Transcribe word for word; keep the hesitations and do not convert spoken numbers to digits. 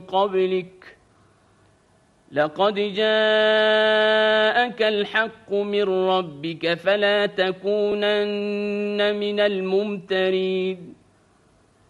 قبلك لقد جاءك الحق من ربك فلا تكونن من الممترين